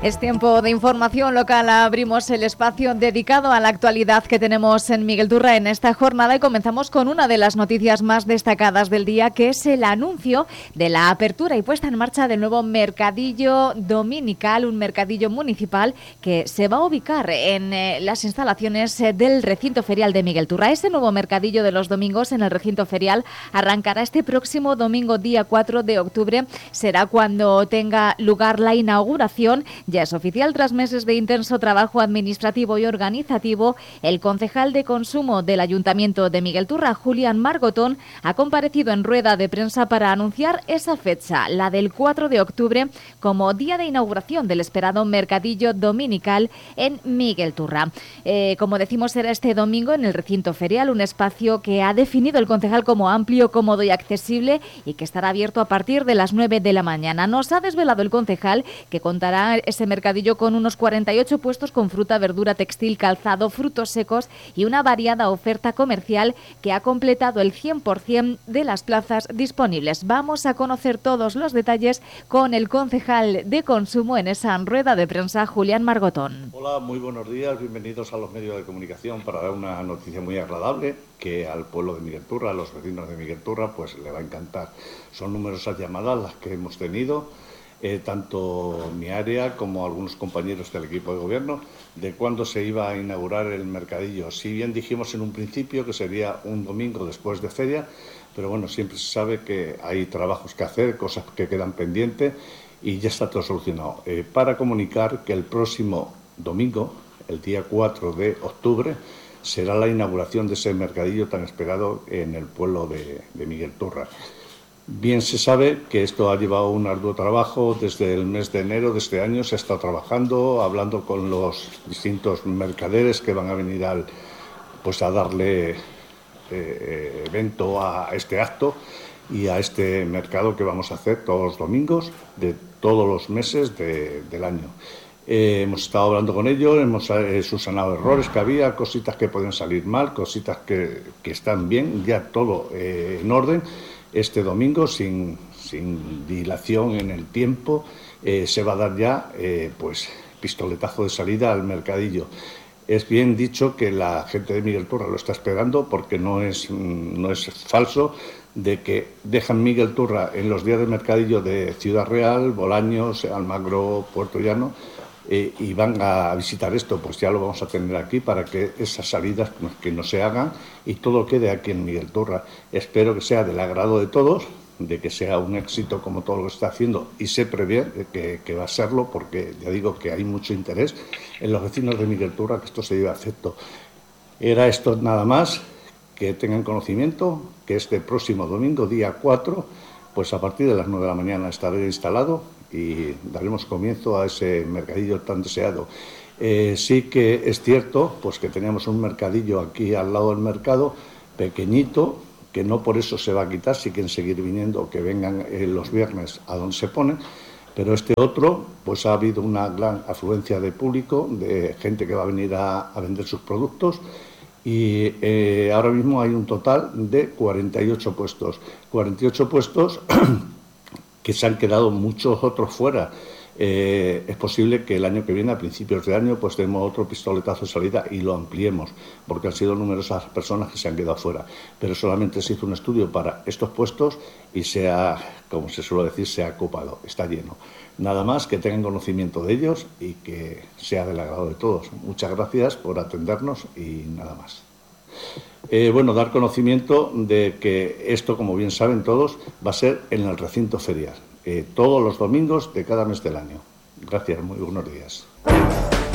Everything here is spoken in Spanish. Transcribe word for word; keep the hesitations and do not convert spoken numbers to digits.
Es tiempo de información local. Abrimos el espacio dedicado a la actualidad que tenemos en Miguelturra en esta jornada y comenzamos con una de las noticias más destacadas del día, que es el anuncio de la apertura y puesta en marcha del nuevo mercadillo dominical, un mercadillo municipal que se va a ubicar en eh, las instalaciones eh, del recinto ferial de Miguelturra. Este nuevo mercadillo de los domingos en el recinto ferial arrancará este próximo domingo, día cuatro de octubre. Será cuando tenga lugar la inauguración. Ya es oficial, tras meses de intenso trabajo administrativo y organizativo, el concejal de Consumo del Ayuntamiento de Miguelturra, Julián Margotón, ha comparecido en rueda de prensa para anunciar esa fecha, la del cuatro de octubre, como día de inauguración del esperado mercadillo dominical en Miguelturra. Eh, como decimos, será este domingo en el recinto ferial, un espacio que ha definido el concejal como amplio, cómodo y accesible y que estará abierto a partir de las nueve de la mañana. Nos ha desvelado el concejal que contará ese mercadillo con unos cuarenta y ocho puestos con fruta, verdura, textil, calzado, frutos secos y una variada oferta comercial que ha completado el cien por ciento de las plazas disponibles. Vamos a conocer todos los detalles con el concejal de Consumo en esa rueda de prensa, Julián Margotón. Hola, muy buenos días, bienvenidos a los medios de comunicación para dar una noticia muy agradable que al pueblo de Miguelturra, a los vecinos de Miguelturra, pues le va a encantar. Son numerosas llamadas las que hemos tenido, Eh, tanto mi área como algunos compañeros del equipo de gobierno, de cuándo se iba a inaugurar el mercadillo. Si bien dijimos en un principio que sería un domingo después de feria, pero bueno, siempre se sabe que hay trabajos que hacer, cosas que quedan pendientes y ya está todo solucionado. Eh, para comunicar que el próximo domingo, el día cuatro de octubre, será la inauguración de ese mercadillo tan esperado en el pueblo de, de Miguelturra. Bien se sabe que esto ha llevado un arduo trabajo. Desde el mes de enero de este año se ha estado trabajando, hablando con los distintos mercaderes que van a venir al, pues a darle eh, evento a este acto y a este mercado que vamos a hacer todos los domingos de todos los meses de, del año. Eh, hemos estado hablando con ellos, hemos eh, subsanado errores que había, cositas que pueden salir mal, cositas que, que están bien, ya todo eh, en orden. Este domingo, sin, sin dilación en el tiempo, eh, se va a dar ya eh, pues, pistoletazo de salida al mercadillo. Es bien dicho que la gente de Miguelturra lo está esperando, porque no es, no es falso de que dejan Miguelturra en los días de mercadillo de Ciudad Real, Bolaños, Almagro, Puerto Llano, eh, y van a visitar esto. Pues ya lo vamos a tener aquí para que esas salidas pues, que no se hagan y todo quede aquí en Miguelturra. Espero que sea del agrado de todos, de que sea un éxito como todo lo que está haciendo, y se prevé que, que va a serlo, porque ya digo que hay mucho interés en los vecinos de Miguelturra que esto se lleve a efecto. Era esto nada más, que tengan conocimiento que este próximo domingo, día cuatro, pues a partir de las nueve de la mañana estaré instalado y daremos comienzo a ese mercadillo tan deseado. Eh, sí que es cierto pues que teníamos un mercadillo aquí al lado del mercado, pequeñito, que no por eso se va a quitar, si quieren seguir viniendo, que vengan eh, los viernes a donde se ponen, pero este otro, pues ha habido una gran afluencia de público, de gente que va a venir a, a vender sus productos, y eh, ahora mismo hay un total de cuarenta y ocho puestos. cuarenta y ocho puestos que se han quedado muchos otros fuera. Eh, es posible que el año que viene, a principios de año, pues demos otro pistoletazo de salida y lo ampliemos, porque han sido numerosas personas que se han quedado fuera. Pero solamente se hizo un estudio para estos puestos y se ha, como se suele decir, se ha ocupado, está lleno. Nada más, que tengan conocimiento de ellos y que sea del agrado de todos. Muchas gracias por atendernos y nada más. Eh, bueno, dar conocimiento de que esto, como bien saben todos, va a ser en el recinto ferial, eh, todos los domingos de cada mes del año. Gracias, muy buenos días.